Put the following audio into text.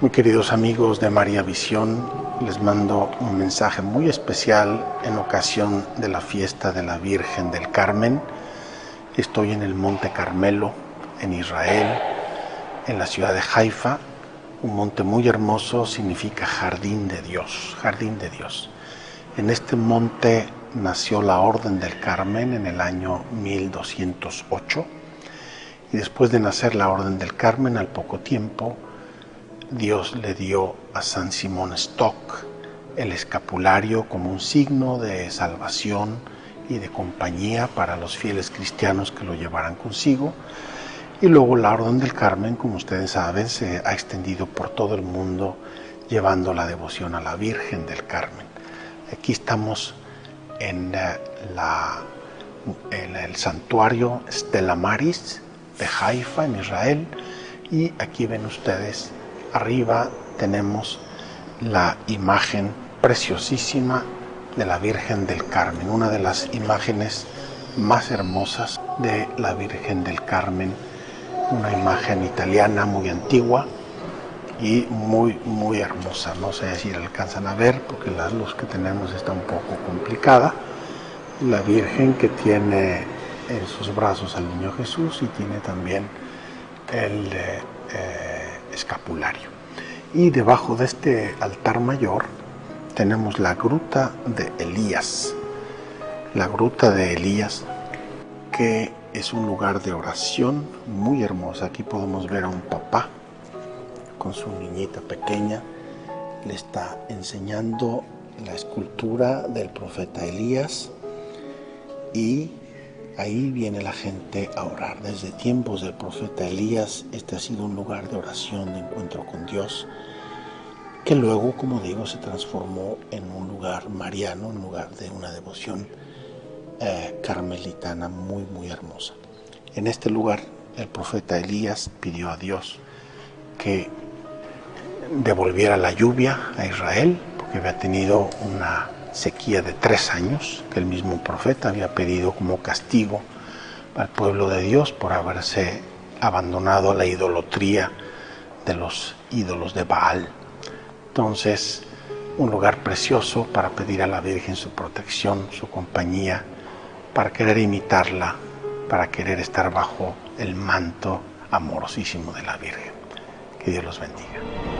Muy queridos amigos de María Visión, les mando un mensaje muy especial en ocasión de la fiesta de la Virgen del Carmen. Estoy en el Monte Carmelo, en Israel, en la ciudad de Haifa. Un monte muy hermoso, significa jardín de Dios, jardín de Dios. En este monte nació la Orden del Carmen en el año 1208 y después de nacer la Orden del Carmen, al poco tiempo, Dios le dio a San Simón Stock el escapulario como un signo de salvación y de compañía para los fieles cristianos que lo llevaran consigo. Y luego la Orden del Carmen, como ustedes saben, se ha extendido por todo el mundo llevando la devoción a la Virgen del Carmen. Aquí estamos en el santuario Stella Maris de Haifa, en Israel, y aquí ven ustedes, arriba tenemos la imagen preciosísima de la Virgen del Carmen, una de las imágenes más hermosas de la Virgen del Carmen, una imagen italiana muy antigua y muy hermosa. No sé si la alcanzan a ver porque la luz que tenemos está un poco complicada. La Virgen que tiene en sus brazos al Niño Jesús y tiene también el escapulario. Y debajo de este altar mayor tenemos la gruta de Elías. La gruta de Elías, que es un lugar de oración muy hermosa. Aquí podemos ver a un papá con su niñita pequeña. Le está enseñando la escultura del profeta Elías y ahí viene la gente a orar. Desde tiempos del profeta Elías, este ha sido un lugar de oración, de encuentro con Dios, que luego, como digo, se transformó en un lugar mariano, un lugar de una devoción carmelitana muy hermosa. En este lugar, el profeta Elías pidió a Dios que devolviera la lluvia a Israel, porque había tenido una sequía de 3 años, que el mismo profeta había pedido como castigo al pueblo de Dios por haberse abandonado a la idolatría de los ídolos de Baal. Entonces, un lugar precioso para pedir a la Virgen su protección, su compañía, para querer imitarla, para querer estar bajo el manto amorosísimo de la Virgen. Que Dios los bendiga.